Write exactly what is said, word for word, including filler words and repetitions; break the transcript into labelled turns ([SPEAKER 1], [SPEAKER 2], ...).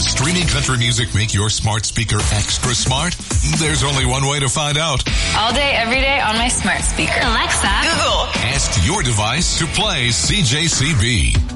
[SPEAKER 1] Does streaming country music make your smart speaker extra smart? There's only one way to find out.
[SPEAKER 2] All day, every day on my smart speaker.
[SPEAKER 3] Alexa.
[SPEAKER 2] Google.
[SPEAKER 1] Ask your device to play C J C B.